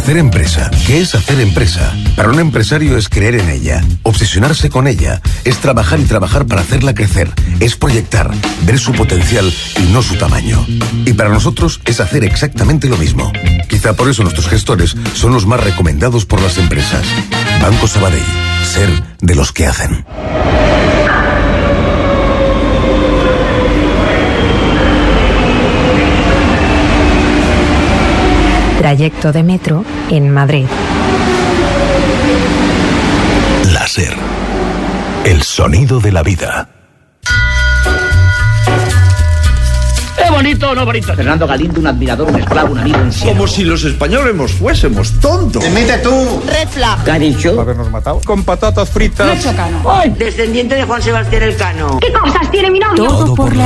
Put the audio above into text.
Hacer empresa. ¿Qué es hacer empresa? Para un empresario es creer en ella, obsesionarse con ella, es trabajar y trabajar para hacerla crecer, es proyectar, ver su potencial y no su tamaño. Y para nosotros es hacer exactamente lo mismo. Quizá por eso nuestros gestores son los más recomendados por las empresas. Banco Sabadell. Ser de los que hacen. Trayecto de metro en Madrid. Láser. El sonido de la vida. ¿Es bonito o no bonito? Fernando Galindo, un admirador, un esclavo, un amigo, un siervo. Como si los españoles fuésemos tontos. Emite tú. Red flag. ¿Qué ha dicho? Habernos matado con patatas fritas. Nacho Cano. Descendiente de Juan Sebastián Elcano. ¿Qué cosas tiene mi novio? Todo por la